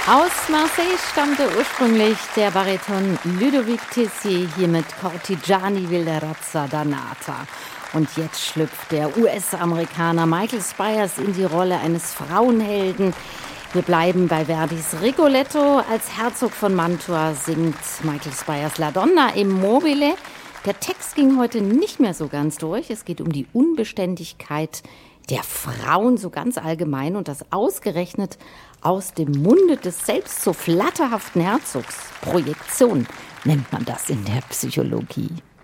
Aus Marseille stammte ursprünglich der Bariton Ludovic Tessier, hier mit Cortigiani will der Razza Danata. Und jetzt schlüpft der US-Amerikaner Michael Spyers in die Rolle eines Frauenhelden. Wir bleiben bei Verdis Rigoletto. Als Herzog von Mantua singt Michael Spyers La Donna e Mobile. Der Text ging heute nicht mehr so ganz durch. Es geht um die Unbeständigkeit der Frauen so ganz allgemein und das ausgerechnet aus dem Munde des selbst so flatterhaften Herzogs. Projektion nennt man das in der Psychologie.